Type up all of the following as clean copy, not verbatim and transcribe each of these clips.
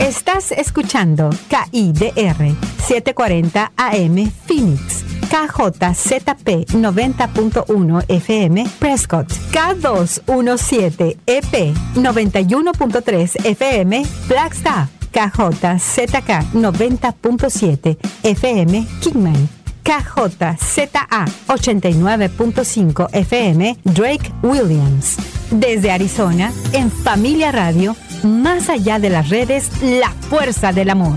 Estás escuchando KIDR 740 AM Phoenix, KJZP 90.1 FM Prescott, K217 EP 91.3 FM Flagstaff, KJZK 90.7 FM Kingman, KJZA 89.5 FM Drake Williams. Desde Arizona, en Familia Radio, más allá de las redes, la fuerza del amor.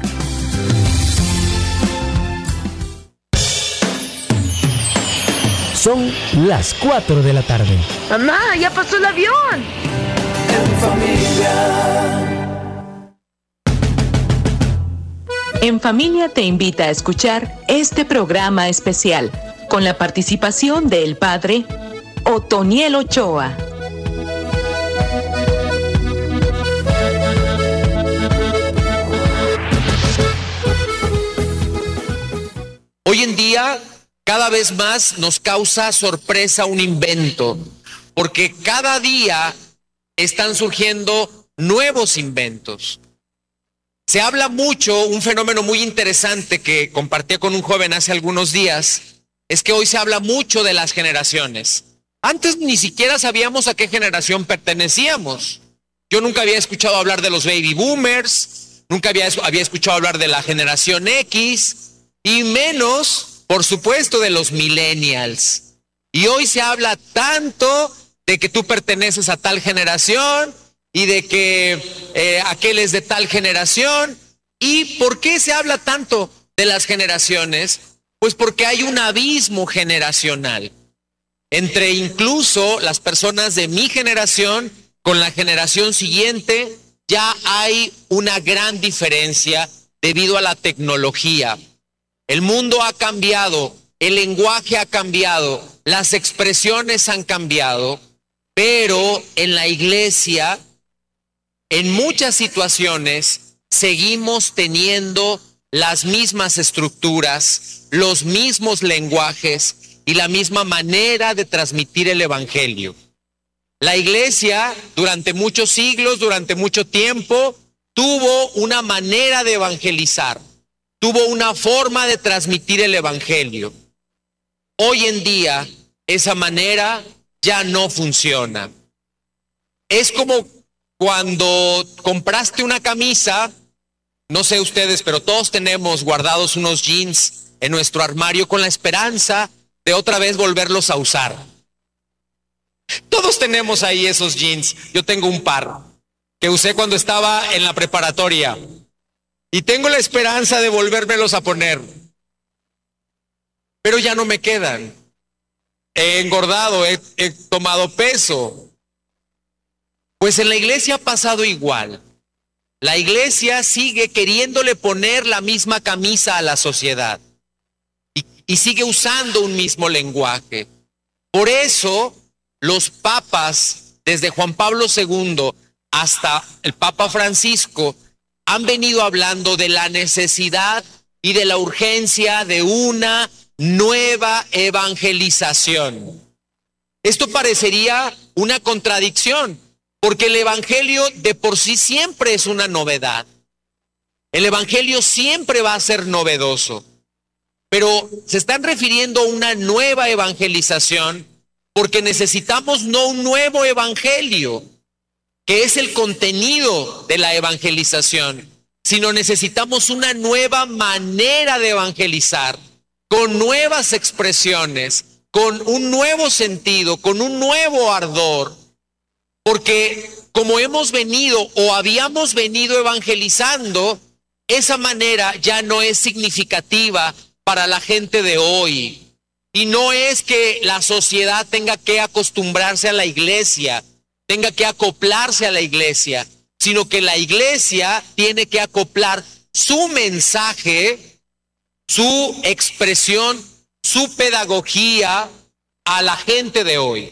Son las 4 de la tarde. ¡Mamá, ya pasó el avión! En familia. En Familia te invita a escuchar este programa especial con la participación del padre Otoniel Ochoa. Hoy en día, cada vez más nos causa sorpresa un invento, porque cada día están surgiendo nuevos inventos. Se habla mucho, un fenómeno muy interesante que compartí con un joven hace algunos días, es que hoy se habla mucho de las generaciones. Antes ni siquiera sabíamos a qué generación pertenecíamos. Yo nunca había escuchado hablar de los baby boomers, nunca había escuchado hablar de la generación X, y menos, por supuesto, de los millennials. Y hoy se habla tanto de que tú perteneces a tal generación y de que aquel es de tal generación. ¿Y por qué se habla tanto de las generaciones? Pues porque hay un abismo generacional entre incluso las personas de mi generación con la generación siguiente. Ya hay una gran diferencia debido a la tecnología. El mundo ha cambiado, el lenguaje ha cambiado, las expresiones han cambiado, pero en la iglesia, en muchas situaciones, seguimos teniendo las mismas estructuras, los mismos lenguajes y la misma manera de transmitir el evangelio. La iglesia, durante muchos siglos, durante mucho tiempo, tuvo una manera de evangelizar. Tuvo una forma de transmitir el evangelio. Hoy en día, esa manera ya no funciona. Es como cuando compraste una camisa, no sé ustedes, pero todos tenemos guardados unos jeans en nuestro armario con la esperanza de otra vez volverlos a usar. Todos tenemos ahí esos jeans. Yo tengo un par que usé cuando estaba en la preparatoria. Y tengo la esperanza de volvérmelos a poner. Pero ya no me quedan. He engordado, he tomado peso. Pues en la iglesia ha pasado igual. La iglesia sigue queriéndole poner la misma camisa a la sociedad. Y sigue usando un mismo lenguaje. Por eso los papas, desde Juan Pablo II hasta el Papa Francisco, han venido hablando de la necesidad y de la urgencia de una nueva evangelización. Esto parecería una contradicción, porque el evangelio de por sí siempre es una novedad. El evangelio siempre va a ser novedoso, pero se están refiriendo a una nueva evangelización porque necesitamos no un nuevo evangelio, que es el contenido de la evangelización, sino necesitamos una nueva manera de evangelizar, con nuevas expresiones, con un nuevo sentido, con un nuevo ardor, porque como hemos venido o habíamos venido evangelizando, esa manera ya no es significativa para la gente de hoy. Y no es que la sociedad tenga que acostumbrarse a la iglesia, tenga que acoplarse a la iglesia, sino que la iglesia tiene que acoplar su mensaje, su expresión, su pedagogía a la gente de hoy.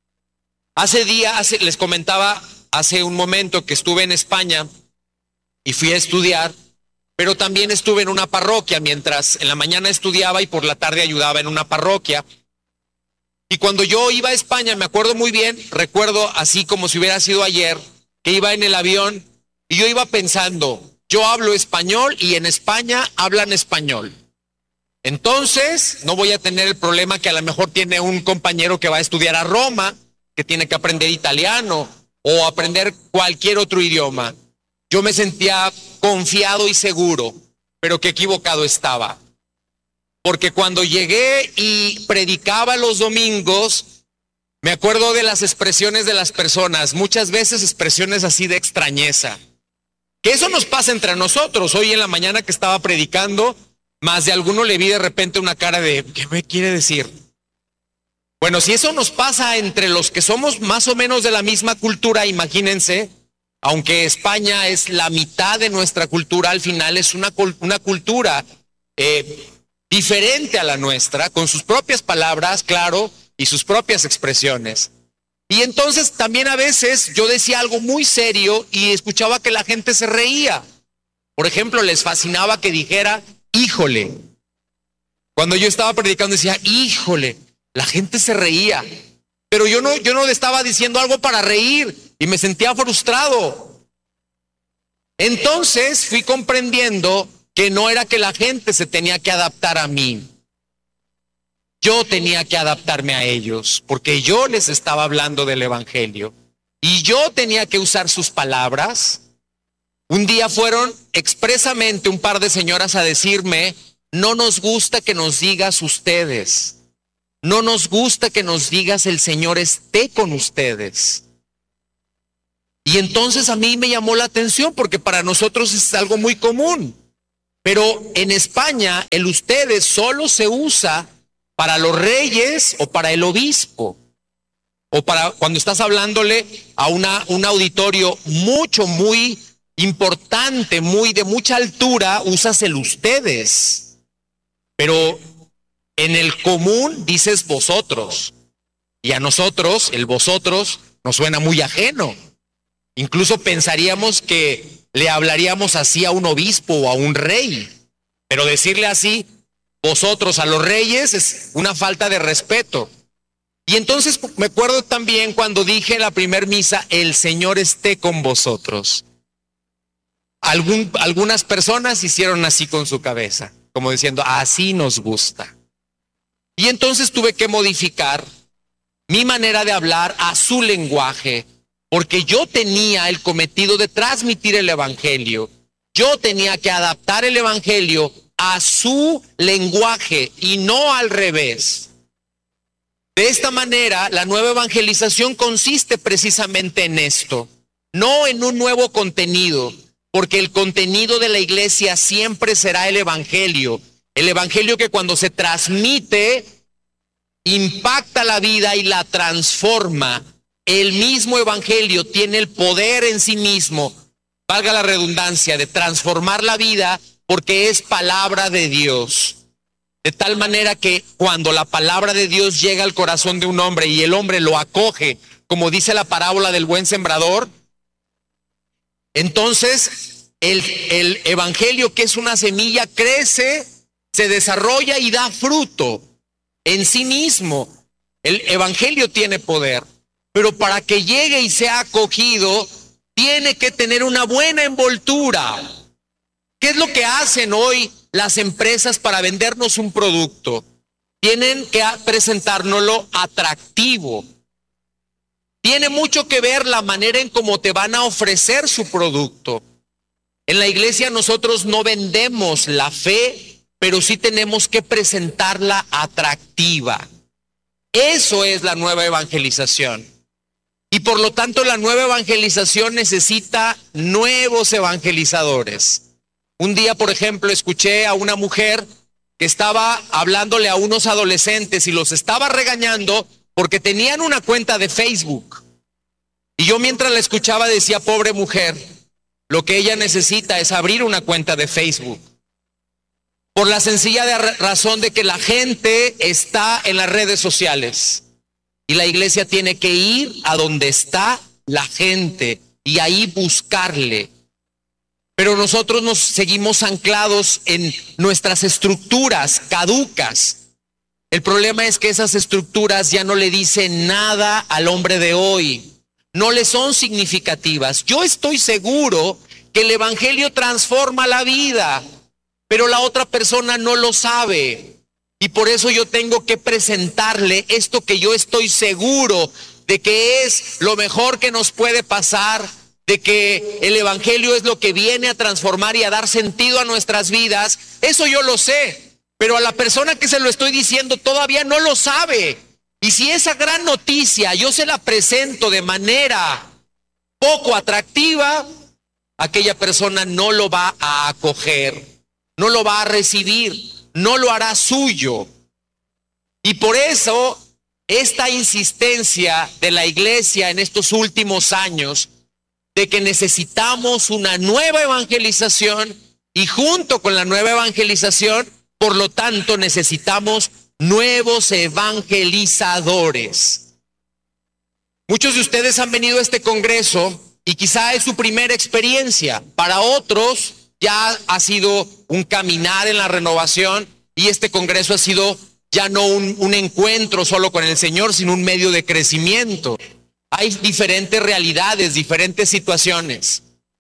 Les comentaba hace un momento que estuve en España y fui a estudiar, pero también estuve en una parroquia mientras en la mañana estudiaba y por la tarde ayudaba en una parroquia. Y cuando yo iba a España, me acuerdo muy bien, recuerdo así como si hubiera sido ayer, que iba en el avión y yo iba pensando, yo hablo español y en España hablan español. Entonces, no voy a tener el problema que a lo mejor tiene un compañero que va a estudiar a Roma, que tiene que aprender italiano o aprender cualquier otro idioma. Yo me sentía confiado y seguro, pero qué equivocado estaba. Porque cuando llegué y predicaba los domingos, me acuerdo de las expresiones de las personas, muchas veces expresiones así de extrañeza. Que eso nos pasa entre nosotros. Hoy en la mañana que estaba predicando, más de alguno le vi de repente una cara de, ¿qué me quiere decir? Bueno, si eso nos pasa entre los que somos más o menos de la misma cultura, imagínense, aunque España es la mitad de nuestra cultura, al final es una cultura diferente a la nuestra, con sus propias palabras, claro, y sus propias expresiones. Y entonces también a veces yo decía algo muy serio y escuchaba que la gente se reía. Por ejemplo, les fascinaba que dijera, híjole. Cuando yo estaba predicando decía, híjole, la gente se reía. Pero yo no estaba diciendo algo para reír y me sentía frustrado. Entonces fui comprendiendo que no era que la gente se tenía que adaptar a mí. Yo tenía que adaptarme a ellos, porque yo les estaba hablando del evangelio. Y yo tenía que usar sus palabras. Un día fueron expresamente un par de señoras a decirme, no nos gusta que nos digas ustedes. No nos gusta que nos digas el Señor esté con ustedes. Y entonces a mí me llamó la atención, porque para nosotros es algo muy común. Pero en España el ustedes solo se usa para los reyes o para el obispo. O para cuando estás hablándole a un auditorio muy importante, de mucha altura, usas el ustedes. Pero en el común dices vosotros. Y a nosotros, el vosotros, nos suena muy ajeno. Incluso pensaríamos que le hablaríamos así a un obispo o a un rey. Pero decirle así, vosotros a los reyes, es una falta de respeto. Y entonces me acuerdo también cuando dije en la primer misa, el Señor esté con vosotros. Algunas personas hicieron así con su cabeza, como diciendo, así nos gusta. Y entonces tuve que modificar mi manera de hablar a su lenguaje, porque yo tenía el cometido de transmitir el evangelio. Yo tenía que adaptar el evangelio a su lenguaje y no al revés. De esta manera, la nueva evangelización consiste precisamente en esto, no en un nuevo contenido, porque el contenido de la iglesia siempre será el evangelio que cuando se transmite impacta la vida y la transforma. El mismo evangelio tiene el poder en sí mismo, valga la redundancia, de transformar la vida porque es palabra de Dios. De tal manera que cuando la palabra de Dios llega al corazón de un hombre y el hombre lo acoge, como dice la parábola del buen sembrador, entonces el evangelio, que es una semilla, crece, se desarrolla y da fruto en sí mismo. El evangelio tiene poder, pero para que llegue y sea acogido, tiene que tener una buena envoltura. ¿Qué es lo que hacen hoy las empresas para vendernos un producto? Tienen que presentárnoslo atractivo. Tiene mucho que ver la manera en cómo te van a ofrecer su producto. En la iglesia nosotros no vendemos la fe, pero sí tenemos que presentarla atractiva. Eso es la nueva evangelización. Y por lo tanto la nueva evangelización necesita nuevos evangelizadores. Un día, por ejemplo, escuché a una mujer que estaba hablándole a unos adolescentes y los estaba regañando porque tenían una cuenta de Facebook. Y yo mientras la escuchaba decía, pobre mujer, lo que ella necesita es abrir una cuenta de Facebook. Por la sencilla razón de que la gente está en las redes sociales. Y la iglesia tiene que ir a donde está la gente y ahí buscarle. Pero nosotros nos seguimos anclados en nuestras estructuras caducas. El problema es que esas estructuras ya no le dicen nada al hombre de hoy. No le son significativas. Yo estoy seguro que el evangelio transforma la vida, pero la otra persona no lo sabe. Y por eso yo tengo que presentarle esto que yo estoy seguro de que es lo mejor que nos puede pasar, de que el evangelio es lo que viene a transformar y a dar sentido a nuestras vidas. Eso yo lo sé, pero a la persona que se lo estoy diciendo todavía no lo sabe. Y si esa gran noticia yo se la presento de manera poco atractiva, aquella persona no lo va a acoger, no lo va a recibir, no lo hará suyo. Y por eso esta insistencia de la iglesia en estos últimos años de que necesitamos una nueva evangelización, y junto con la nueva evangelización, por lo tanto, necesitamos nuevos evangelizadores. Muchos de ustedes han venido a este congreso y quizá es su primera experiencia. Para otros ya ha sido un caminar en la renovación, y este congreso ha sido ya no un encuentro solo con el Señor, sino un medio de crecimiento. Hay diferentes realidades, diferentes situaciones.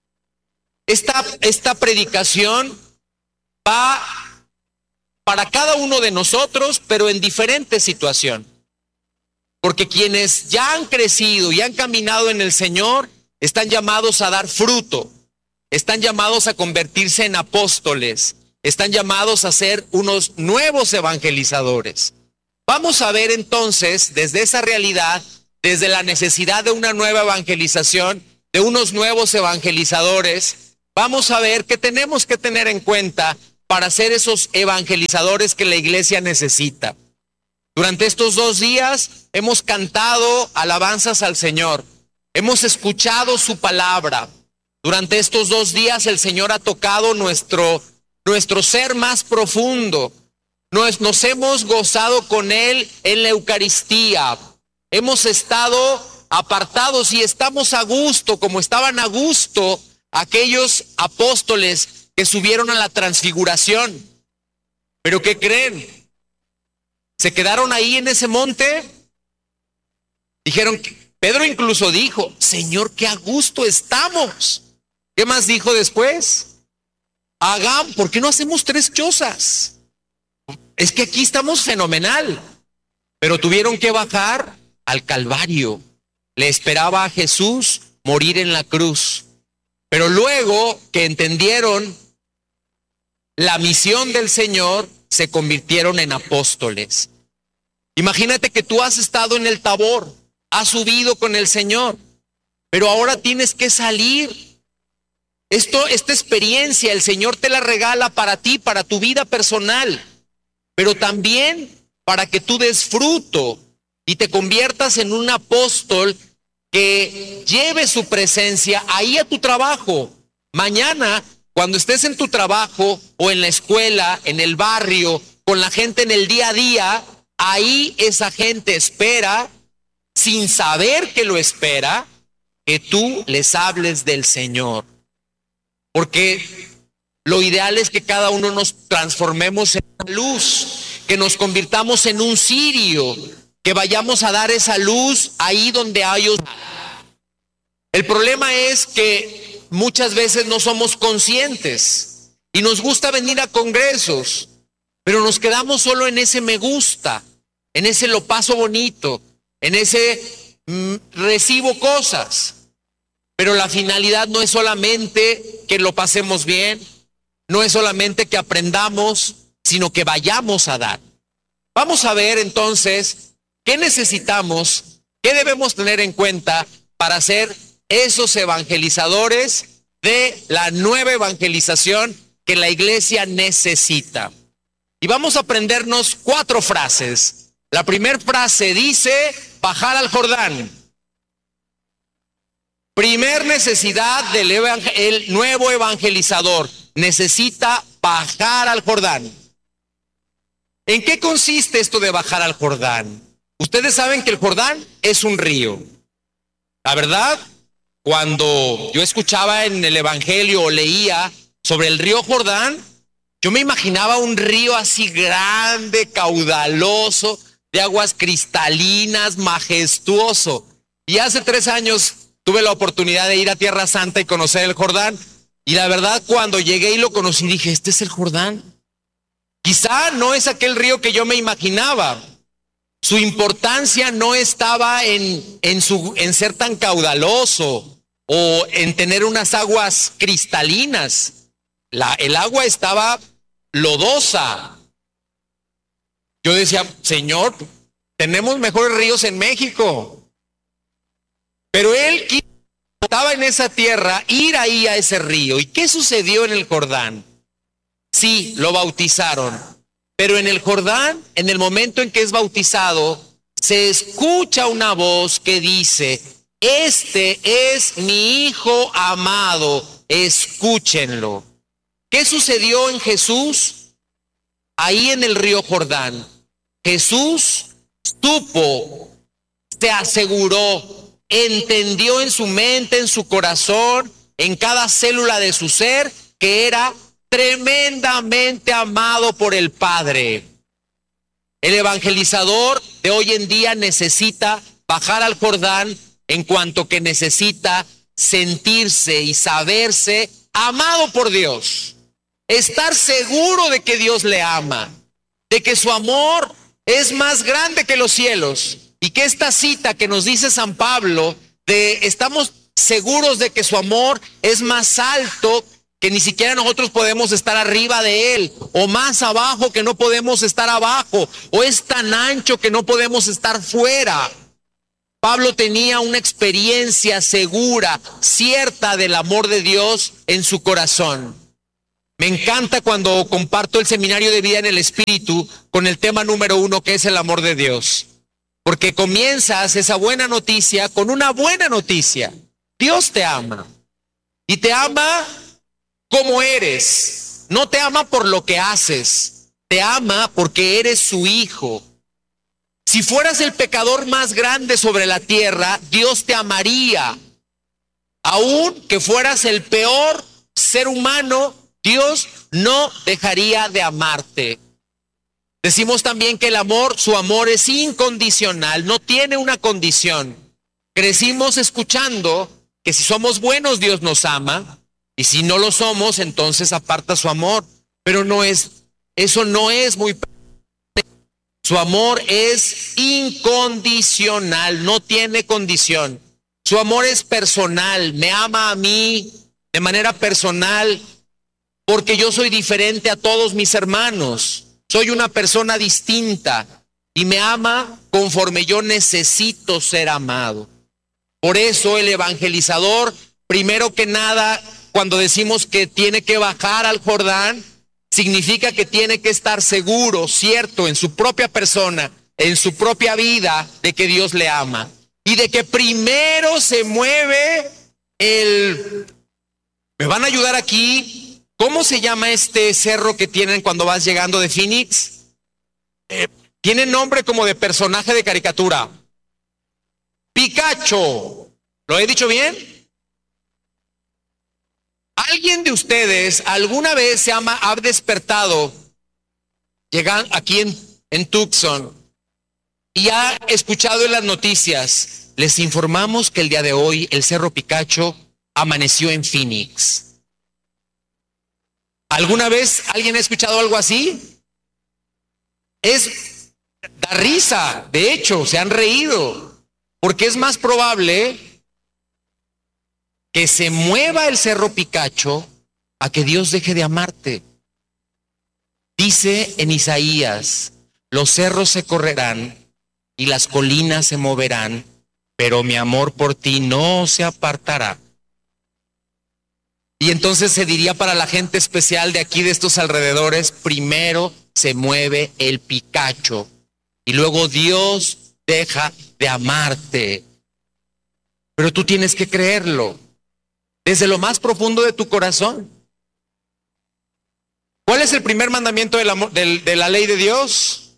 Esta predicación va para cada uno de nosotros, pero en diferentes situaciones. Porque quienes ya han crecido y han caminado en el Señor están llamados a dar fruto, están llamados a convertirse en apóstoles, están llamados a ser unos nuevos evangelizadores. Vamos a ver entonces, desde esa realidad, desde la necesidad de una nueva evangelización, de unos nuevos evangelizadores, vamos a ver qué tenemos que tener en cuenta para ser esos evangelizadores que la iglesia necesita. Durante estos 2 días hemos cantado alabanzas al Señor, hemos escuchado su palabra. Durante estos 2 días el Señor ha tocado nuestro ser más profundo. Nos hemos gozado con Él en la Eucaristía. Hemos estado apartados y estamos a gusto, como estaban a gusto aquellos apóstoles que subieron a la transfiguración. ¿Pero qué creen? ¿Se quedaron ahí en ese monte? Dijeron, Pedro incluso dijo, Señor, qué a gusto estamos. ¿Qué más dijo después? ¿Por qué no hacemos 3 chozas? Es que aquí estamos fenomenal. Pero tuvieron que bajar al Calvario. Le esperaba a Jesús morir en la cruz. Pero luego que entendieron la misión del Señor, se convirtieron en apóstoles. Imagínate que tú has estado en el Tabor, has subido con el Señor, pero ahora tienes que salir. Esta experiencia el Señor te la regala para ti, para tu vida personal, pero también para que tú des fruto y te conviertas en un apóstol que lleve su presencia ahí a tu trabajo. Mañana, cuando estés en tu trabajo o en la escuela, en el barrio, con la gente en el día a día, ahí esa gente espera, sin saber que lo espera, que tú les hables del Señor. Porque lo ideal es que cada uno nos transformemos en una luz, que nos convirtamos en un cirio, que vayamos a dar esa luz ahí donde hay oscuridad. El problema es que muchas veces no somos conscientes y nos gusta venir a congresos, pero nos quedamos solo en ese me gusta, en ese lo paso bonito, en ese recibo cosas. Pero la finalidad no es solamente que lo pasemos bien, no es solamente que aprendamos, sino que vayamos a dar. Vamos a ver entonces qué necesitamos, qué debemos tener en cuenta para ser esos evangelizadores de la nueva evangelización que la iglesia necesita. Y vamos a aprendernos 4 frases. La primera frase dice, bajar al Jordán. Primer necesidad del nuevo evangelizador, necesita bajar al Jordán. ¿En qué consiste esto de bajar al Jordán? Ustedes saben que el Jordán es un río. La verdad, cuando yo escuchaba en el evangelio o leía sobre el río Jordán, yo me imaginaba un río así grande, caudaloso, de aguas cristalinas, majestuoso. Y hace 3 años tuve la oportunidad de ir a Tierra Santa y conocer el Jordán. Y la verdad, cuando llegué y lo conocí, dije, este es el Jordán. Quizá no es aquel río que yo me imaginaba. Su importancia no estaba en ser tan caudaloso o en tener unas aguas cristalinas. El agua estaba lodosa. Yo decía, Señor, tenemos mejores ríos en México. Pero él estaba en esa tierra, ir ahí a ese río. ¿Y qué sucedió en el Jordán? Sí, lo bautizaron. Pero en el Jordán, en el momento en que es bautizado, se escucha una voz que dice, este es mi Hijo amado, escúchenlo. ¿Qué sucedió en Jesús? Ahí en el río Jordán. Jesús supo, se aseguró, entendió en su mente, en su corazón, en cada célula de su ser, que era tremendamente amado por el Padre. El evangelizador de hoy en día necesita bajar al Jordán en cuanto que necesita sentirse y saberse amado por Dios. Estar seguro de que Dios le ama, de que su amor es más grande que los cielos, y que esta cita que nos dice San Pablo, estamos seguros de que su amor es más alto, que ni siquiera nosotros podemos estar arriba de él, o más abajo que no podemos estar abajo, o es tan ancho que no podemos estar fuera. Pablo tenía una experiencia segura, cierta del amor de Dios en su corazón. Me encanta cuando comparto el seminario de vida en el Espíritu con el tema número 1, que es el amor de Dios. Porque comienzas esa buena noticia con una buena noticia. Dios te ama. Y te ama como eres. No te ama por lo que haces. Te ama porque eres su hijo. Si fueras el pecador más grande sobre la tierra, Dios te amaría. Aun que fueras el peor ser humano, Dios no dejaría de amarte. Decimos también que el amor, su amor es incondicional, no tiene una condición. Crecimos escuchando que si somos buenos, Dios nos ama, y si no lo somos, entonces aparta su amor. Pero eso no es muy... Su amor es incondicional, no tiene condición. Su amor es personal, me ama a mí de manera personal, porque yo soy diferente a todos mis hermanos. Soy una persona distinta y me ama conforme yo necesito ser amado. Por eso el evangelizador, primero que nada, cuando decimos que tiene que bajar al Jordán, significa que tiene que estar seguro, cierto, en su propia persona, en su propia vida, de que Dios le ama. Y de que primero se mueve ¿Me van a ayudar aquí? ¿Cómo se llama este cerro que tienen cuando vas llegando de Phoenix? Tiene nombre como de personaje de caricatura. Picacho. ¿Lo he dicho bien? ¿Alguien de ustedes alguna vez se ha despertado llegan aquí en Tucson y ha escuchado en las noticias? Les informamos que el día de hoy el Cerro Picacho amaneció en Phoenix. ¿Alguna vez alguien ha escuchado algo así? Da risa, de hecho, se han reído, porque es más probable que se mueva el Cerro Picacho a que Dios deje de amarte. Dice en Isaías, los cerros se correrán y las colinas se moverán, pero mi amor por ti no se apartará. Y entonces se diría para la gente especial de aquí, de estos alrededores, primero se mueve el Picacho y luego Dios deja de amarte. Pero tú tienes que creerlo desde lo más profundo de tu corazón. ¿Cuál es el primer mandamiento de la ley de Dios?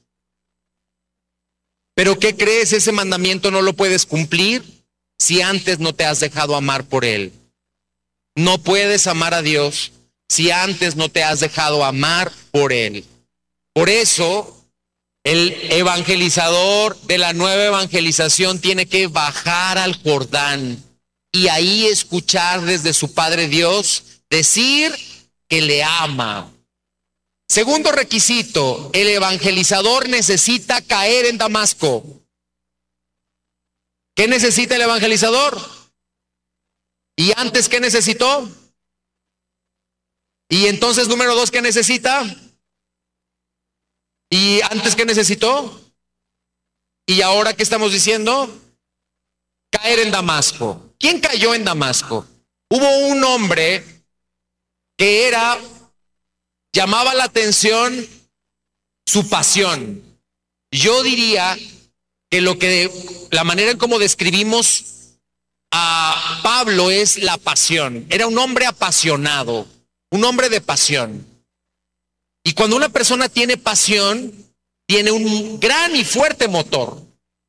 ¿Pero qué crees? Ese mandamiento no lo puedes cumplir si antes no te has dejado amar por Él. No puedes amar a Dios si antes no te has dejado amar por Él. Por eso, el evangelizador de la nueva evangelización tiene que bajar al Jordán y ahí escuchar desde su Padre Dios decir que le ama. Segundo requisito, el evangelizador necesita caer en Damasco. ¿Qué necesita el evangelizador? ¿Y antes qué necesitó? Y entonces, número 2, ¿qué necesita? ¿Y antes qué necesitó? ¿Y ahora qué estamos diciendo? Caer en Damasco. ¿Quién cayó en Damasco? Hubo un hombre que llamaba la atención su pasión. Yo diría que la manera en cómo describimos a Pablo es la pasión. Era un hombre apasionado, un hombre de pasión. Y cuando una persona tiene pasión, tiene un gran y fuerte motor.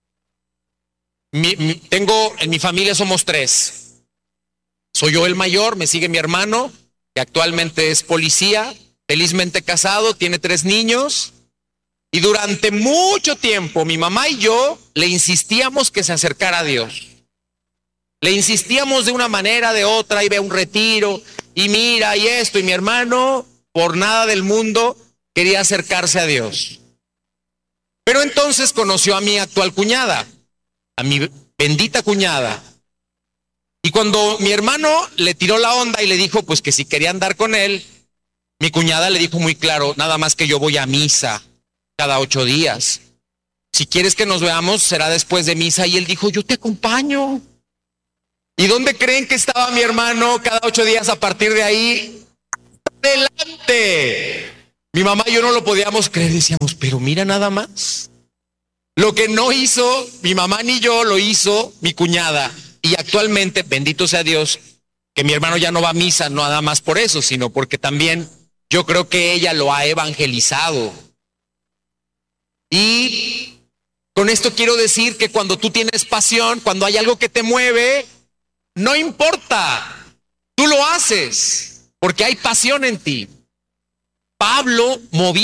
En mi familia somos 3. Soy yo el mayor, me sigue mi hermano, que actualmente es policía, felizmente casado, tiene 3 niños. Y durante mucho tiempo mi mamá y yo le insistíamos que se acercara a Dios. Le insistíamos de una manera, de otra, y ve a un retiro, y mira, y esto, y mi hermano, por nada del mundo, quería acercarse a Dios. Pero entonces conoció a mi actual cuñada, a mi bendita cuñada. Y cuando mi hermano le tiró la onda y le dijo pues que si quería andar con él, mi cuñada le dijo muy claro, nada más que yo voy a misa cada 8 días. Si quieres que nos veamos, será después de misa. Y él dijo, yo te acompaño. ¿Y dónde creen que estaba mi hermano cada 8 días a partir de ahí? ¡Adelante! Mi mamá y yo no lo podíamos creer, decíamos, pero mira nada más. Lo que no hizo mi mamá ni yo, lo hizo mi cuñada. Y actualmente, bendito sea Dios, que mi hermano ya no va a misa, no nada más por eso, sino porque también yo creo que ella lo ha evangelizado. Y con esto quiero decir que cuando tú tienes pasión, cuando hay algo que te mueve, no importa, tú lo haces, porque hay pasión en ti. Pablo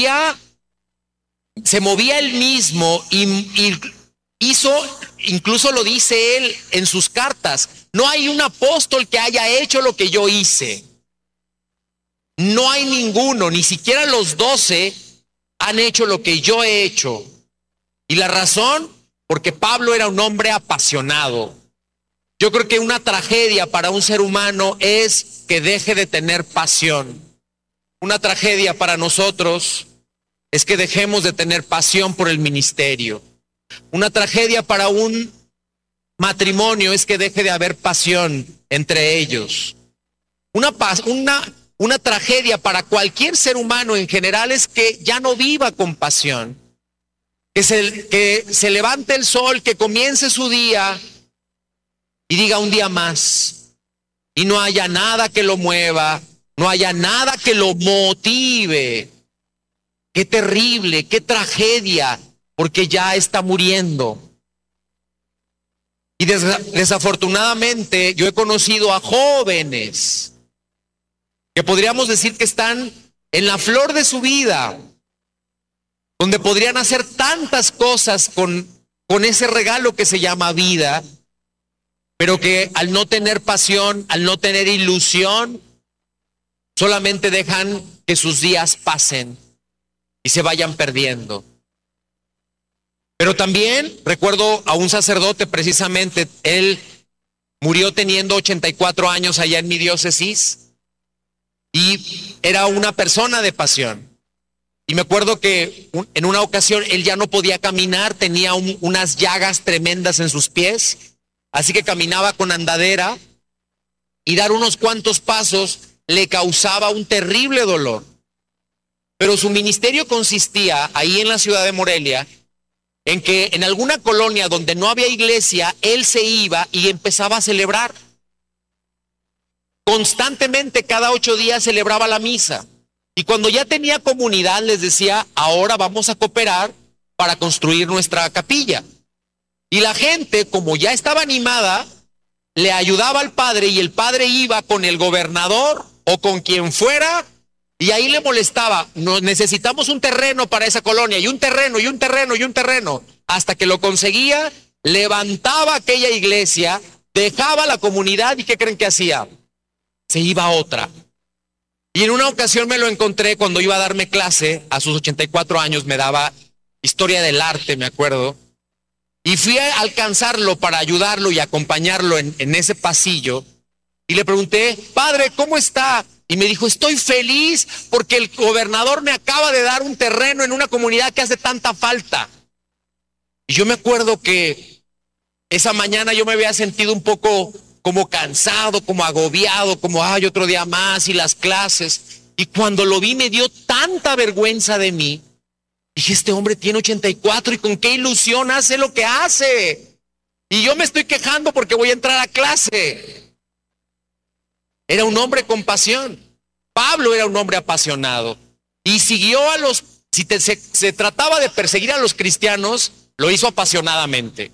se movía él mismo y hizo, incluso lo dice él en sus cartas, no hay un apóstol que haya hecho lo que yo hice. No hay ninguno, ni siquiera los 12 han hecho lo que yo he hecho. Y la razón, porque Pablo era un hombre apasionado. Yo creo que una tragedia para un ser humano es que deje de tener pasión. Una tragedia para nosotros es que dejemos de tener pasión por el ministerio. Una tragedia para un matrimonio es que deje de haber pasión entre ellos. Una tragedia para cualquier ser humano en general es que ya no viva con pasión. Que se levante el sol, que comience su día y diga un día más. Y no haya nada que lo mueva, no haya nada que lo motive. Qué terrible, qué tragedia, porque ya está muriendo. Y desafortunadamente yo he conocido a jóvenes que podríamos decir que están en la flor de su vida, donde podrían hacer tantas cosas con ese regalo que se llama vida, pero que al no tener pasión, al no tener ilusión, solamente dejan que sus días pasen y se vayan perdiendo. Pero también recuerdo a un sacerdote, precisamente, él murió teniendo 84 años allá en mi diócesis y era una persona de pasión. Y me acuerdo que en una ocasión él ya no podía caminar, tenía unas llagas tremendas en sus pies, así que caminaba con andadera y dar unos cuantos pasos le causaba un terrible dolor. Pero su ministerio consistía ahí en la ciudad de Morelia en que en alguna colonia donde no había iglesia, él se iba y empezaba a celebrar. Constantemente, cada 8 días celebraba la misa. Y cuando ya tenía comunidad, les decía, ahora vamos a cooperar para construir nuestra capilla. Y la gente, como ya estaba animada, le ayudaba al padre y el padre iba con el gobernador o con quien fuera y ahí le molestaba. Necesitamos un terreno para esa colonia y un terreno y un terreno y un terreno. Hasta que lo conseguía, levantaba aquella iglesia, dejaba la comunidad y ¿qué creen que hacía? Se iba a otra. Y en una ocasión me lo encontré cuando iba a darme clase, a sus 84 años me daba historia del arte, me acuerdo. Y fui a alcanzarlo para ayudarlo y acompañarlo en ese pasillo. Y le pregunté, padre, ¿cómo está? Y me dijo, estoy feliz porque el gobernador me acaba de dar un terreno en una comunidad que hace tanta falta. Y yo me acuerdo que esa mañana yo me había sentido un poco como cansado, como agobiado, como ay, otro día más y las clases. Y cuando lo vi me dio tanta vergüenza de mí. Dije, este hombre tiene 84 y con qué ilusión hace lo que hace. Y yo me estoy quejando porque voy a entrar a clase. Era un hombre con pasión. Pablo era un hombre apasionado. Y siguió a los, si se trataba de perseguir a los cristianos, lo hizo apasionadamente.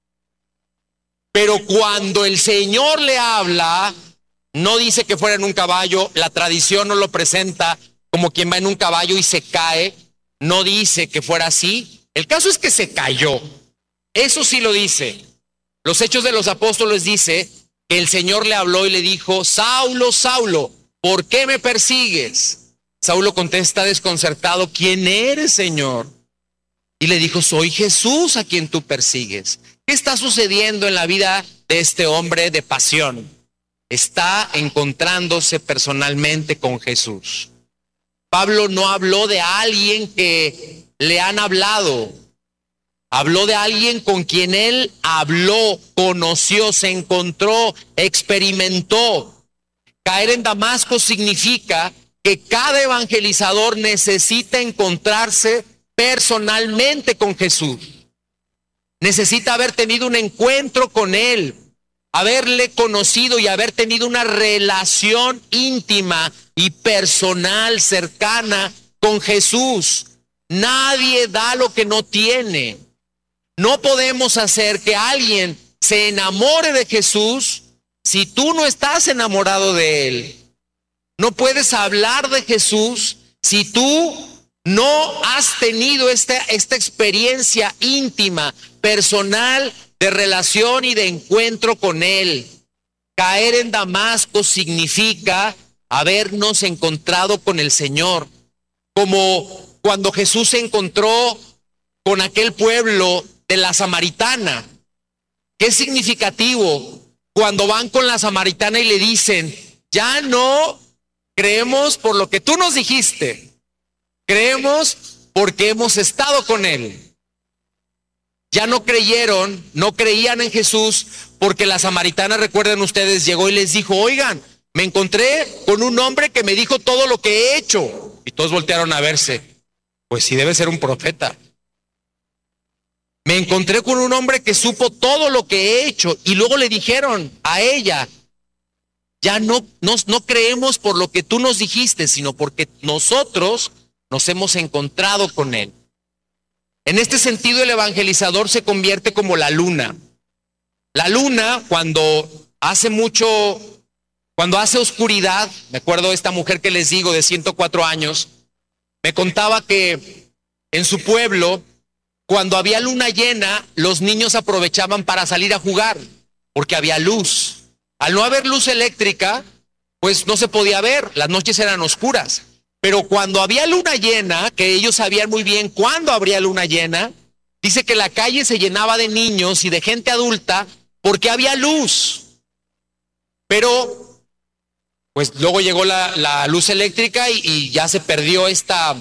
Pero cuando el Señor le habla, no dice que fuera en un caballo, la tradición no lo presenta como quien va en un caballo y se cae. No dice que fuera así. El caso es que se cayó. Eso sí lo dice. Los Hechos de los Apóstoles dice que el Señor le habló y le dijo, Saulo, Saulo, ¿por qué me persigues? Saulo contesta desconcertado, ¿quién eres, Señor? Y le dijo, soy Jesús a quien tú persigues. ¿Qué está sucediendo en la vida de este hombre de pasión? Está encontrándose personalmente con Jesús. Pablo no habló de alguien que le han hablado. Habló de alguien con quien él habló, conoció, se encontró, experimentó. Caer en Damasco significa que cada evangelizador necesita encontrarse personalmente con Jesús. Necesita haber tenido un encuentro con él, haberle conocido y haber tenido una relación íntima y personal, cercana con Jesús. Nadie da lo que no tiene. No podemos hacer que alguien se enamore de Jesús si tú no estás enamorado de él. No puedes hablar de Jesús si tú no has tenido esta experiencia íntima, personal, de relación y de encuentro con él. Caer en Damasco significa habernos encontrado con el Señor, como cuando Jesús se encontró con aquel pueblo de la Samaritana. Qué significativo cuando van con la Samaritana y le dicen, ya no creemos por lo que tú nos dijiste, creemos porque hemos estado con él. Ya no creyeron, no creían en Jesús porque la Samaritana, recuerden ustedes, llegó y les dijo, oigan, me encontré con un hombre que me dijo todo lo que he hecho. Y todos voltearon a verse. Pues sí, debe ser un profeta. Me encontré con un hombre que supo todo lo que he hecho. Y luego le dijeron a ella, ya no creemos por lo que tú nos dijiste, sino porque nosotros nos hemos encontrado con él. En este sentido, el evangelizador se convierte como la luna. La luna, cuando hace oscuridad, me acuerdo de esta mujer que les digo de 104 años, me contaba que en su pueblo, cuando había luna llena, los niños aprovechaban para salir a jugar, porque había luz. Al no haber luz eléctrica, pues no se podía ver, las noches eran oscuras. Pero cuando había luna llena, que ellos sabían muy bien cuándo habría luna llena, dice que la calle se llenaba de niños y de gente adulta porque había luz. Pero, pues luego llegó la luz eléctrica y ya se perdió esta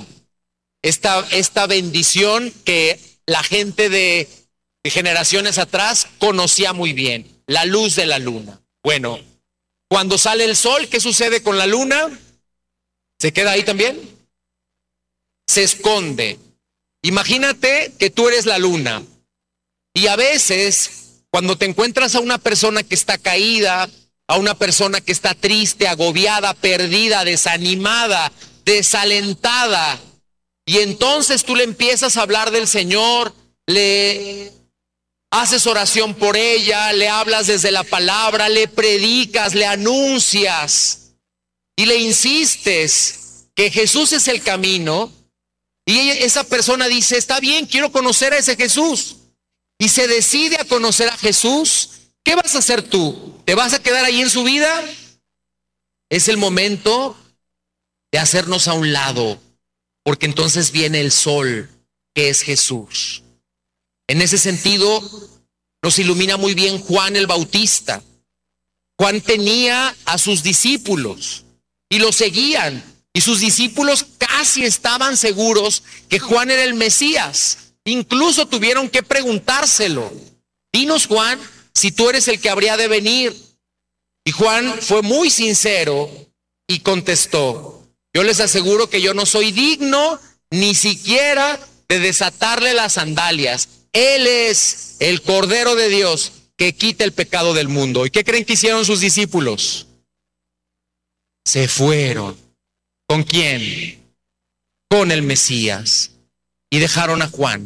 bendición que la gente de generaciones atrás conocía muy bien, la luz de la luna. Bueno, cuando sale el sol, ¿qué sucede con la luna? ¿Se queda ahí también? Se esconde. Imagínate que tú eres la luna. Y a veces, cuando te encuentras a una persona que está caída, a una persona que está triste, agobiada, perdida, desanimada, desalentada, y entonces tú le empiezas a hablar del Señor, le haces oración por ella, le hablas desde la palabra, le predicas, le anuncias. Y le insistes que Jesús es el camino, y esa persona dice, está bien, quiero conocer a ese Jesús, y se decide a conocer a Jesús. ¿Qué vas a hacer tú? ¿Te vas a quedar ahí en su vida? Es el momento de hacernos a un lado, porque entonces viene el sol, que es Jesús. En ese sentido, nos ilumina muy bien Juan el Bautista. Juan tenía a sus discípulos y los seguían, y sus discípulos casi estaban seguros que Juan era el Mesías. Incluso tuvieron que preguntárselo: dinos, Juan, si tú eres el que habría de venir. Y Juan fue muy sincero y contestó: yo les aseguro que yo no soy digno ni siquiera de desatarle las sandalias. Él es el Cordero de Dios que quita el pecado del mundo. ¿Y qué creen que hicieron sus discípulos? Se fueron. ¿Con quién? Con el Mesías. Y dejaron a Juan.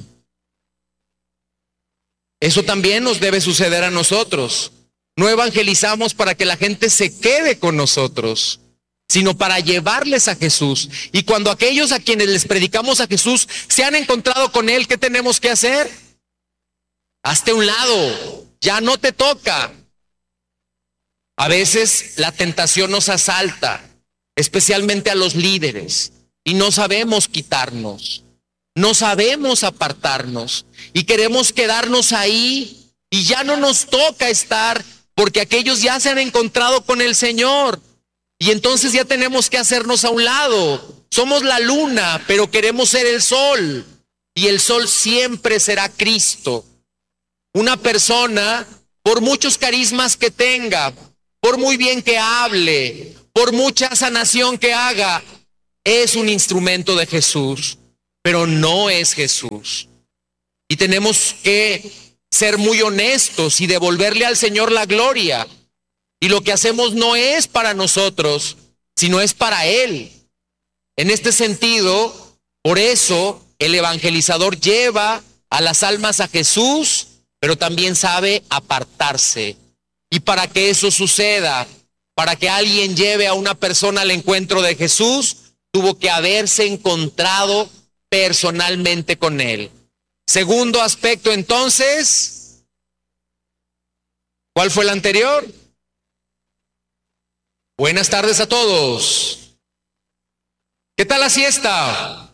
Eso también nos debe suceder a nosotros. No evangelizamos para que la gente se quede con nosotros, sino para llevarles a Jesús. Y cuando aquellos a quienes les predicamos a Jesús se han encontrado con Él, ¿qué tenemos que hacer? Hazte a un lado, ya no te toca. A veces la tentación nos asalta, especialmente a los líderes, y no sabemos quitarnos, no sabemos apartarnos, y queremos quedarnos ahí, y ya no nos toca estar, porque aquellos ya se han encontrado con el Señor. Y entonces ya tenemos que hacernos a un lado. Somos la luna, pero queremos ser el sol. Y el sol siempre será Cristo. Una persona, por muchos carismas que tenga, por muy bien que hable, por mucha sanación que haga, es un instrumento de Jesús, pero no es Jesús. Y tenemos que ser muy honestos y devolverle al Señor la gloria. Y lo que hacemos no es para nosotros, sino es para Él. En este sentido, por eso el evangelizador lleva a las almas a Jesús, pero también sabe apartarse. Y para que eso suceda, para que alguien lleve a una persona al encuentro de Jesús, tuvo que haberse encontrado personalmente con Él. Segundo aspecto, entonces, ¿cuál fue el anterior? Buenas tardes a todos. ¿Qué tal la siesta?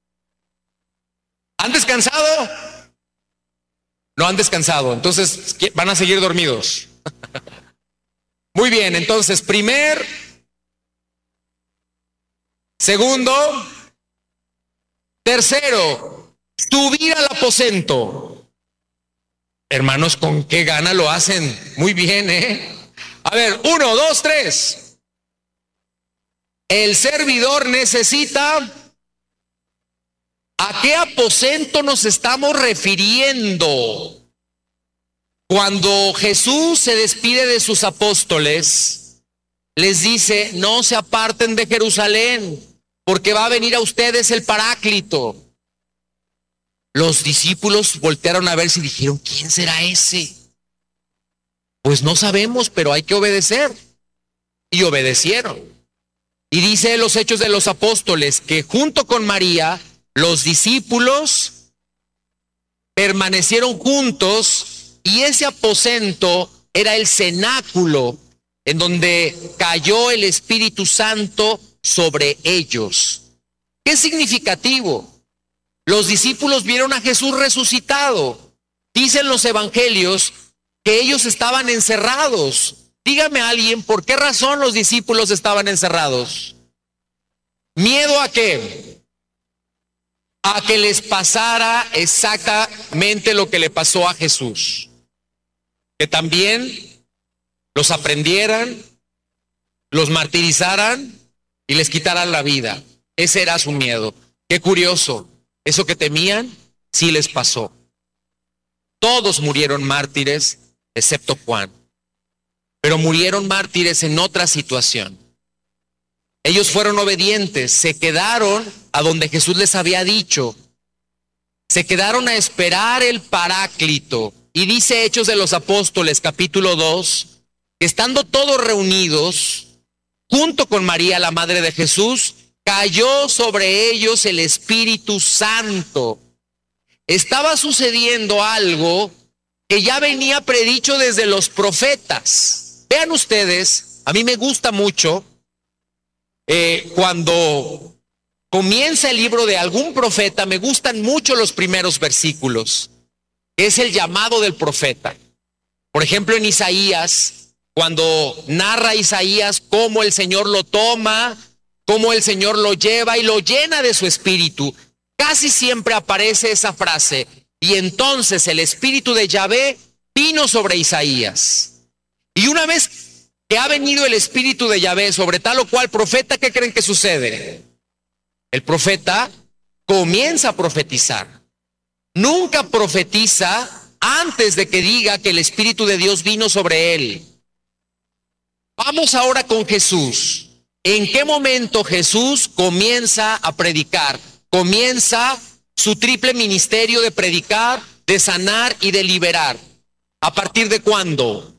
¿Han descansado? No han descansado, entonces van a seguir dormidos. Muy bien, entonces, segundo, tercero, subir al aposento. Hermanos, ¿con qué gana lo hacen? Muy bien, ¿eh? A ver, 1, 2, 3. El servidor necesita... ¿A qué aposento nos estamos refiriendo? Cuando Jesús se despide de sus apóstoles, les dice: no se aparten de Jerusalén, porque va a venir a ustedes el Paráclito. Los discípulos voltearon a ver si dijeron: ¿quién será ese? Pues no sabemos, pero hay que obedecer. Y obedecieron. Y dice en los Hechos de los Apóstoles que junto con María, los discípulos permanecieron juntos, y ese aposento era el cenáculo en donde cayó el Espíritu Santo sobre ellos. ¿Qué significativo? Los discípulos vieron a Jesús resucitado. Dicen los evangelios que ellos estaban encerrados. Dígame a alguien, ¿por qué razón los discípulos estaban encerrados? ¿Miedo a qué? A que les pasara exactamente lo que le pasó a Jesús. Que también los aprendieran, los martirizaran y les quitaran la vida. Ese era su miedo. Qué curioso, eso que temían sí les pasó. Todos murieron mártires, excepto Juan. Pero murieron mártires en otra situación. Ellos fueron obedientes, se quedaron a donde Jesús les había dicho. Se quedaron a esperar el Paráclito. Y dice Hechos de los Apóstoles, capítulo 2, que estando todos reunidos, junto con María, la madre de Jesús, cayó sobre ellos el Espíritu Santo. Estaba sucediendo algo que ya venía predicho desde los profetas. Vean ustedes, a mí me gusta mucho cuando comienza el libro de algún profeta, me gustan mucho los primeros versículos. Es el llamado del profeta. Por ejemplo, en Isaías, cuando narra Isaías cómo el Señor lo toma, cómo el Señor lo lleva y lo llena de su espíritu, casi siempre aparece esa frase: y entonces el espíritu de Yahvé vino sobre Isaías. Y una vez que ha venido el espíritu de Yahvé sobre tal o cual profeta, ¿qué creen que sucede? El profeta comienza a profetizar. Nunca profetiza antes de que diga que el espíritu de Dios vino sobre él. Vamos ahora con Jesús. ¿En qué momento Jesús comienza a predicar? Comienza su triple ministerio de predicar, de sanar y de liberar. ¿A partir de cuándo?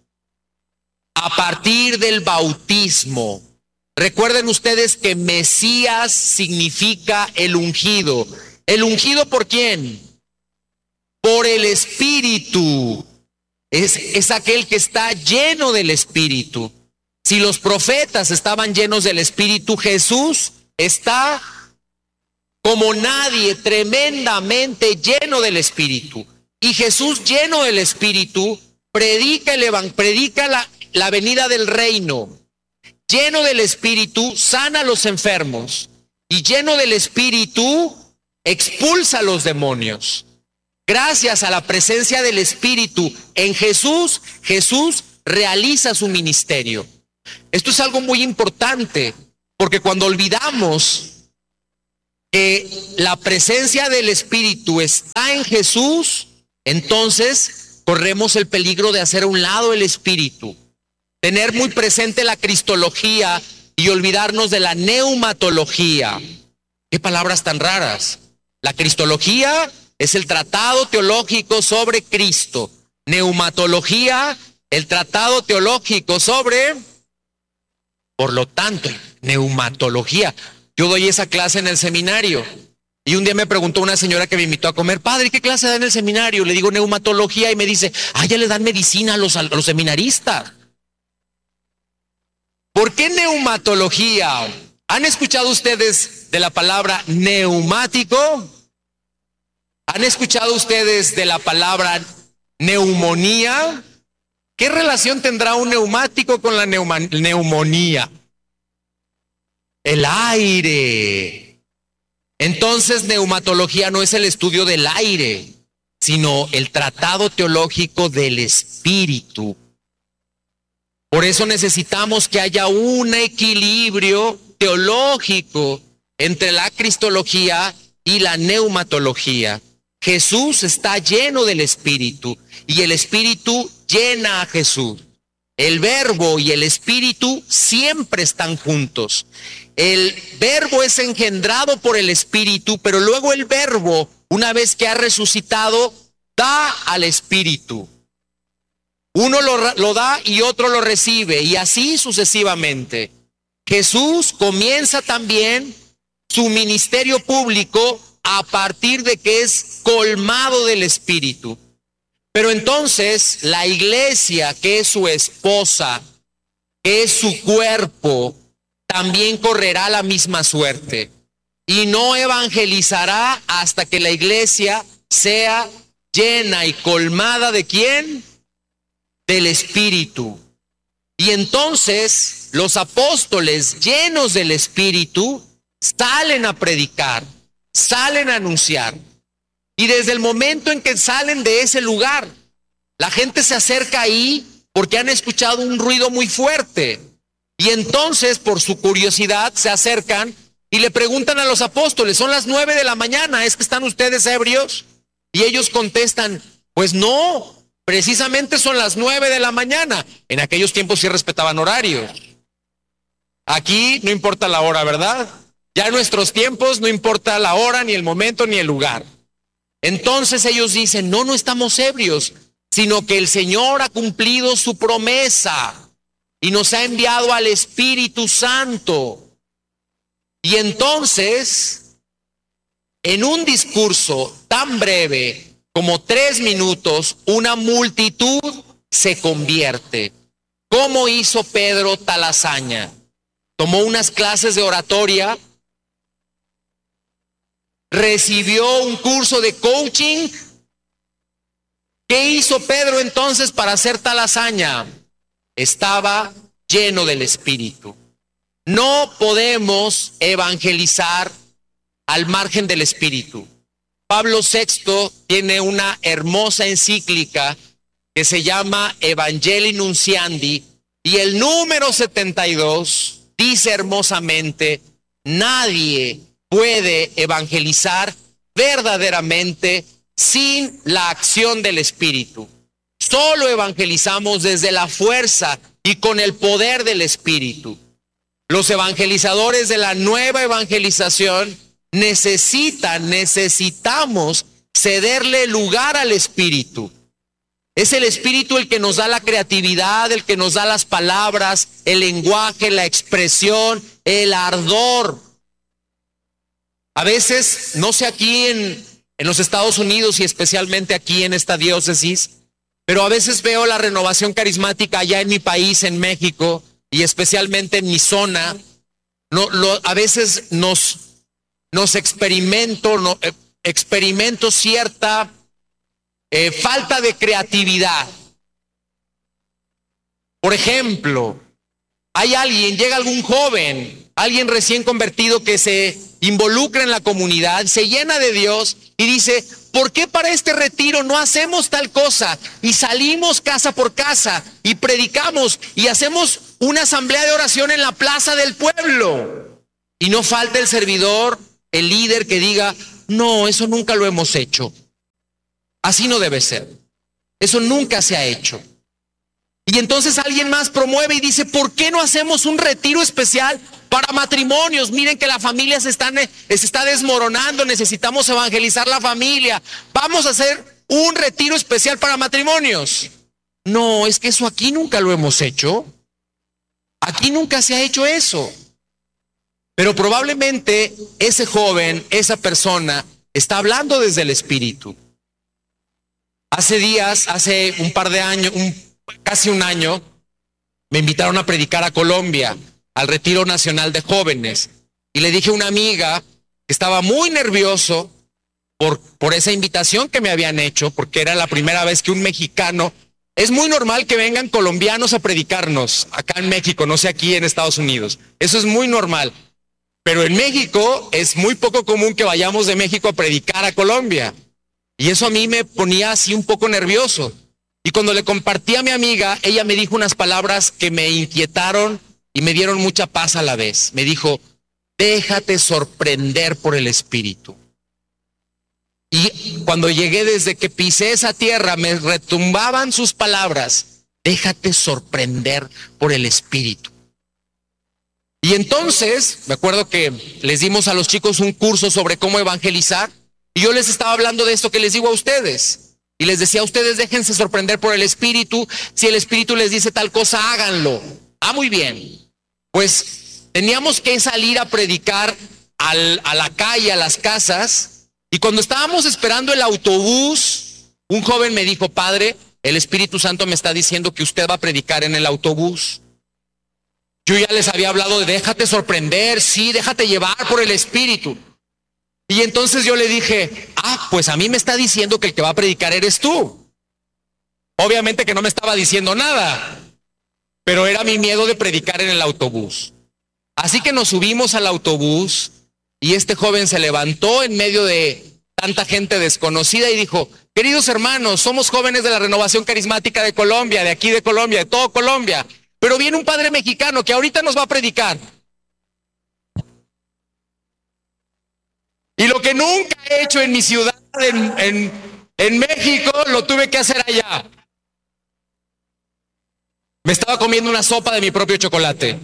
A partir del bautismo. Recuerden ustedes que Mesías significa el ungido. ¿El ungido por quién? Por el Espíritu. Es aquel que está lleno del Espíritu. Si los profetas estaban llenos del Espíritu, Jesús está como nadie, tremendamente lleno del Espíritu. Y Jesús, lleno del Espíritu, predica la venida del reino. Lleno del Espíritu, sana a los enfermos. Y lleno del Espíritu, expulsa a los demonios. Gracias a la presencia del Espíritu en Jesús, Jesús realiza su ministerio. Esto es algo muy importante, porque cuando olvidamos que la presencia del Espíritu está en Jesús, entonces corremos el peligro de hacer a un lado el Espíritu, tener muy presente la cristología y olvidarnos de la neumatología. ¿Qué palabras tan raras? La cristología es el tratado teológico sobre Cristo. Neumatología, el tratado teológico sobre... Por lo tanto, neumatología. Yo doy esa clase en el seminario. Y un día me preguntó una señora que me invitó a comer: padre, ¿qué clase da en el seminario? Le digo neumatología y me dice: ya le dan medicina a los seminaristas. ¿Por qué neumatología? ¿Han escuchado ustedes de la palabra neumático? ¿Han escuchado ustedes de la palabra neumonía? ¿Qué relación tendrá un neumático con la neumonía? El aire. Entonces, neumatología no es el estudio del aire, sino el tratado teológico del Espíritu. Por eso necesitamos que haya un equilibrio teológico entre la cristología y la neumatología. Jesús está lleno del Espíritu y el Espíritu llena a Jesús. El Verbo y el Espíritu siempre están juntos. El Verbo es engendrado por el Espíritu, pero luego el Verbo, una vez que ha resucitado, da al Espíritu. Uno lo da y otro lo recibe, y así sucesivamente. Jesús comienza también su ministerio público a partir de que es colmado del Espíritu. Pero entonces la iglesia, que es su esposa, que es su cuerpo, también correrá la misma suerte. Y no evangelizará hasta que la iglesia sea llena y colmada ¿de quién? Del Espíritu. Y entonces los apóstoles llenos del Espíritu salen a predicar, salen a anunciar. Y desde el momento en que salen de ese lugar, la gente se acerca ahí porque han escuchado un ruido muy fuerte. Y entonces, por su curiosidad, se acercan y le preguntan a los apóstoles: son las 9 de la mañana, ¿es que están ustedes ebrios? Y ellos contestan: pues no, precisamente son las 9 de la mañana. En aquellos tiempos sí respetaban horarios. Aquí no importa la hora, ¿verdad? Ya en nuestros tiempos no importa la hora, ni el momento, ni el lugar. Entonces ellos dicen: no estamos ebrios, sino que el Señor ha cumplido su promesa y nos ha enviado al Espíritu Santo. Y entonces, en un discurso tan breve como 3 minutos, una multitud se convierte. ¿Cómo hizo Pedro tal hazaña? tomó unas clases de oratoria, recibió un curso de coaching. ¿Qué hizo Pedro entonces para hacer tal hazaña? Estaba lleno del Espíritu. No podemos evangelizar al margen del Espíritu. Pablo VI tiene una hermosa encíclica que se llama Evangelii Nunciandi, y el número 72 dice hermosamente: nadie puede evangelizar verdaderamente sin la acción del Espíritu. Solo evangelizamos desde la fuerza y con el poder del Espíritu. Los evangelizadores de la nueva evangelización necesitamos cederle lugar al Espíritu. Es el Espíritu el que nos da la creatividad, el que nos da las palabras, el lenguaje, la expresión, el ardor. A veces, no sé aquí en los Estados Unidos y especialmente aquí en esta diócesis, pero a veces veo la renovación carismática allá en mi país, en México, y especialmente en mi zona. A veces experimento cierta falta de creatividad. Por ejemplo, llega algún joven, alguien recién convertido que se involucra en la comunidad, se llena de Dios y dice: ¿por qué para este retiro no hacemos tal cosa? Y salimos casa por casa y predicamos y hacemos una asamblea de oración en la plaza del pueblo. Y no falta el servidor, el líder, que diga: no, eso nunca lo hemos hecho. Así no debe ser. Eso nunca se ha hecho. Y entonces alguien más promueve y dice: ¿por qué no hacemos un retiro especial para matrimonios? Miren que la familia se está desmoronando, necesitamos evangelizar la familia. Vamos a hacer un retiro especial para matrimonios. No, es que eso aquí nunca lo hemos hecho. Aquí nunca se ha hecho eso. Pero probablemente ese joven, esa persona, está hablando desde el Espíritu. Hace un par de años, casi un año, me invitaron a predicar a Colombia, al Retiro Nacional de Jóvenes. Y le dije a una amiga que estaba muy nervioso por esa invitación que me habían hecho, porque era la primera vez que un mexicano... Es muy normal que vengan colombianos a predicarnos acá en México, no sé aquí en Estados Unidos. Eso es muy normal. Pero en México es muy poco común que vayamos de México a predicar a Colombia. Y eso a mí me ponía así un poco nervioso. Y cuando le compartí a mi amiga, ella me dijo unas palabras que me inquietaron y me dieron mucha paz a la vez. Me dijo: déjate sorprender por el Espíritu. Y cuando llegué, desde que pisé esa tierra, me retumbaban sus palabras: déjate sorprender por el Espíritu. Y entonces, me acuerdo que les dimos a los chicos un curso sobre cómo evangelizar, y yo les estaba hablando de esto que les digo a ustedes. Y les decía a ustedes: déjense sorprender por el Espíritu. Si el Espíritu les dice tal cosa, háganlo. Ah, muy bien. Pues teníamos que salir a predicar a la calle, a las casas. Y cuando estábamos esperando el autobús, un joven me dijo: padre, el Espíritu Santo me está diciendo que usted va a predicar en el autobús. Yo ya les había hablado de déjate sorprender, sí, déjate llevar por el Espíritu. Y entonces yo le dije: pues a mí me está diciendo que el que va a predicar eres tú. Obviamente que no me estaba diciendo nada, pero era mi miedo de predicar en el autobús. Así que nos subimos al autobús y este joven se levantó en medio de tanta gente desconocida y dijo: queridos hermanos, somos jóvenes de la Renovación Carismática de Colombia, de aquí de Colombia, de todo Colombia, pero viene un padre mexicano que ahorita nos va a predicar. Y lo que nunca he hecho en mi ciudad, en México, lo tuve que hacer allá. Me estaba comiendo una sopa de mi propio chocolate.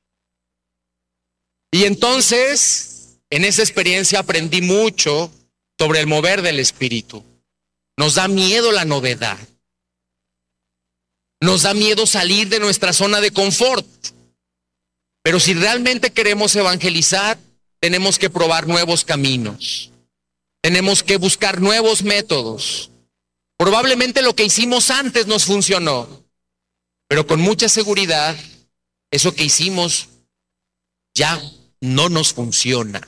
Y entonces, en esa experiencia aprendí mucho sobre el mover del Espíritu. Nos da miedo la novedad. Nos da miedo salir de nuestra zona de confort. Pero si realmente queremos evangelizar, tenemos que probar nuevos caminos. Tenemos que buscar nuevos métodos. Probablemente lo que hicimos antes nos funcionó, pero con mucha seguridad, eso que hicimos ya no nos funciona.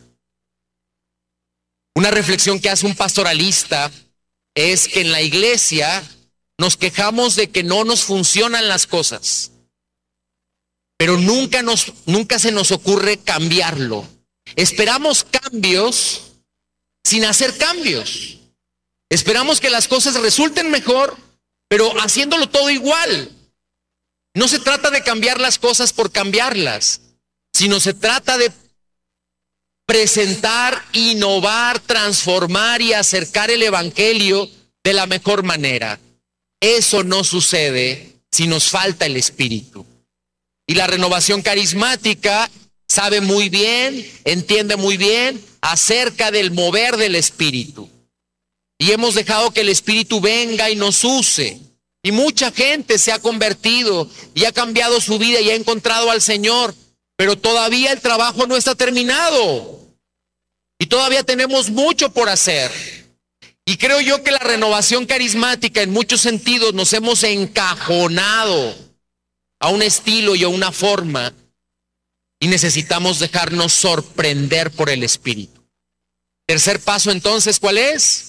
Una reflexión que hace un pastoralista es que en la iglesia nos quejamos de que no nos funcionan las cosas, pero nunca se nos ocurre cambiarlo. Esperamos cambios sin hacer cambios. Esperamos que las cosas resulten mejor, pero haciéndolo todo igual. No se trata de cambiar las cosas por cambiarlas, sino se trata de presentar, innovar, transformar y acercar el evangelio de la mejor manera. Eso no sucede si nos falta el Espíritu. Y la renovación carismática sabe muy bien, entiende muy bien acerca del mover del Espíritu. Y hemos dejado que el Espíritu venga y nos use. Y mucha gente se ha convertido y ha cambiado su vida y ha encontrado al Señor. Pero todavía el trabajo no está terminado. Y todavía tenemos mucho por hacer. Y creo yo que la renovación carismática en muchos sentidos nos hemos encajonado a un estilo y a una forma. Y necesitamos dejarnos sorprender por el Espíritu. Tercer paso entonces, ¿cuál es?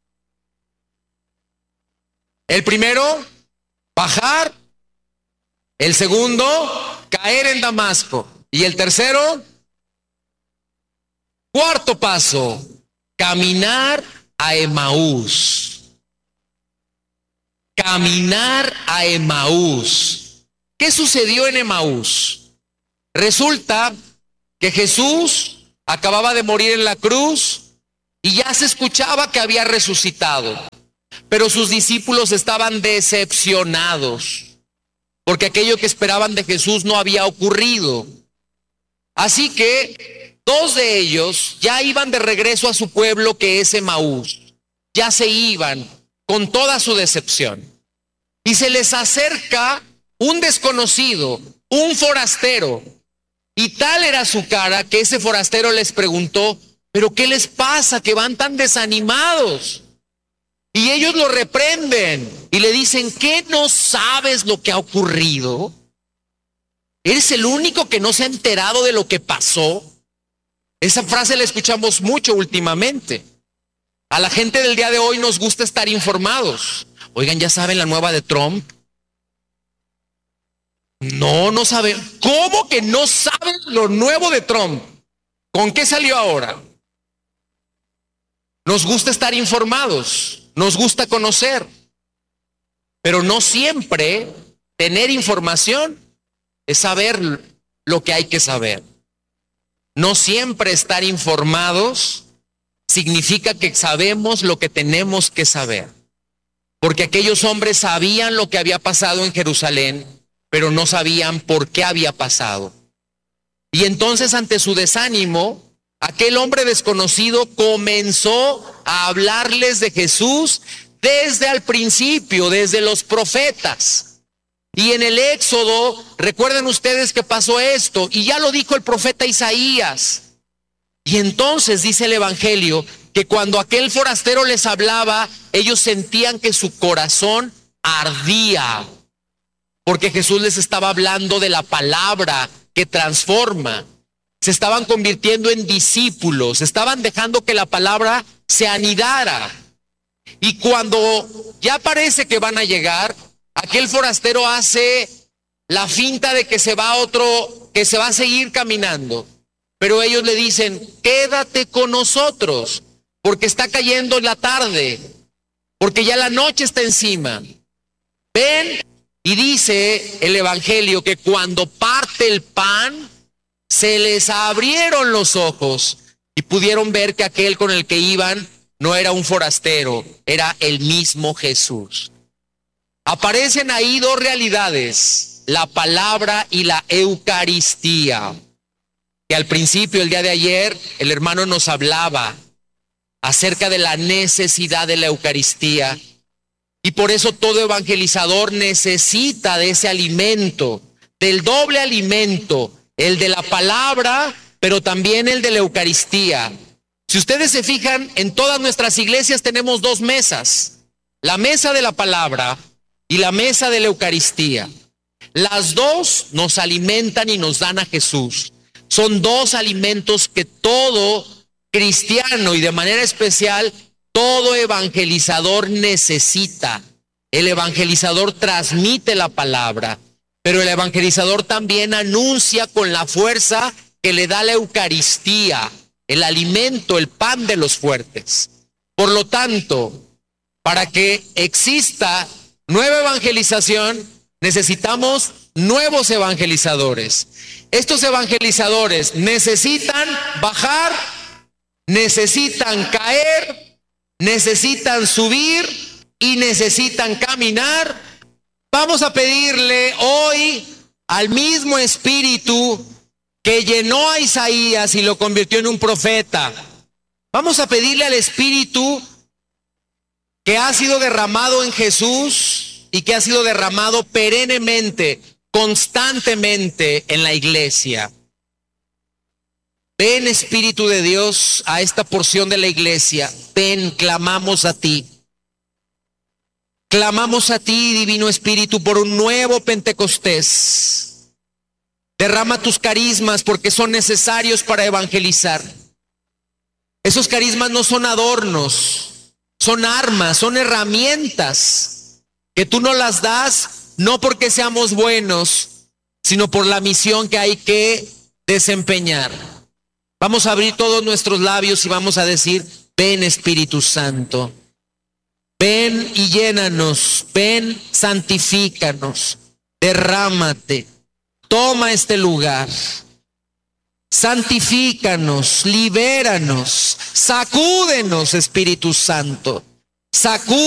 El primero, bajar. El segundo, caer en Damasco. Y el tercero, cuarto paso, caminar a Emaús. Caminar a Emaús. ¿Qué sucedió en Emaús? Resulta que Jesús acababa de morir en la cruz y ya se escuchaba que había resucitado. Pero sus discípulos estaban decepcionados porque aquello que esperaban de Jesús no había ocurrido. Así que 2 de ellos ya iban de regreso a su pueblo, que es Emaús. Ya se iban con toda su decepción. Y se les acerca un desconocido, un forastero. Y tal era su cara que ese forastero les preguntó: ¿pero qué les pasa que van tan desanimados? Y ellos lo reprenden y le dicen: ¿qué no sabes lo que ha ocurrido? ¿Eres el único que no se ha enterado de lo que pasó? Esa frase la escuchamos mucho últimamente. A la gente del día de hoy nos gusta estar informados. Oigan, ¿ya saben la nueva de Trump? No saben. ¿Cómo que no saben lo nuevo de Trump? ¿Con qué salió ahora? Nos gusta estar informados. Nos gusta conocer, pero no siempre tener información es saber lo que hay que saber. No siempre estar informados significa que sabemos lo que tenemos que saber. Porque aquellos hombres sabían lo que había pasado en Jerusalén, pero no sabían por qué había pasado. Y entonces, ante su desánimo, aquel hombre desconocido comenzó a hablarles de Jesús desde el principio, desde los profetas. Y en el Éxodo, recuerden ustedes que pasó esto, y ya lo dijo el profeta Isaías. Y entonces dice el Evangelio que cuando aquel forastero les hablaba, ellos sentían que su corazón ardía, porque Jesús les estaba hablando de la palabra que transforma. Se estaban convirtiendo en discípulos, estaban dejando que la palabra se anidara. Y cuando ya parece que van a llegar, aquel forastero hace la finta de que se va a seguir caminando. Pero ellos le dicen: quédate con nosotros, porque está cayendo la tarde, porque ya la noche está encima. Ven, y dice el Evangelio que cuando parte el pan, se les abrieron los ojos y pudieron ver que aquel con el que iban no era un forastero, era el mismo Jesús. Aparecen ahí 2 realidades: la palabra y la Eucaristía. Que al principio, el día de ayer, el hermano nos hablaba acerca de la necesidad de la Eucaristía. Y por eso todo evangelizador necesita de ese alimento, del doble alimento, el de la palabra, pero también el de la Eucaristía. Si ustedes se fijan, en todas nuestras iglesias tenemos 2 mesas: la mesa de la palabra y la mesa de la Eucaristía. Las 2 nos alimentan y nos dan a Jesús. son dos alimentos que todo cristiano y de manera especial todo evangelizador necesita. El evangelizador transmite la palabra, pero el evangelizador también anuncia con la fuerza que le da la Eucaristía, el alimento, el pan de los fuertes. Por lo tanto, para que exista nueva evangelización, necesitamos nuevos evangelizadores. Estos evangelizadores necesitan bajar, necesitan caer, necesitan subir y necesitan caminar. Vamos a pedirle hoy al mismo Espíritu que llenó a Isaías y lo convirtió en un profeta. Vamos a pedirle al Espíritu que ha sido derramado en Jesús y que ha sido derramado perennemente, constantemente en la iglesia. Ven, Espíritu de Dios, a esta porción de la iglesia. Ven, clamamos a ti. Clamamos a ti, Divino Espíritu, por un nuevo Pentecostés. Derrama tus carismas porque son necesarios para evangelizar. Esos carismas no son adornos, son armas, son herramientas que tú nos las das no porque seamos buenos, sino por la misión que hay que desempeñar. Vamos a abrir todos nuestros labios y vamos a decir: ven, Espíritu Santo, ven y llénanos, ven, santifícanos, derrámate, toma este lugar, santifícanos, libéranos, sacúdenos, Espíritu Santo, sacúdenos.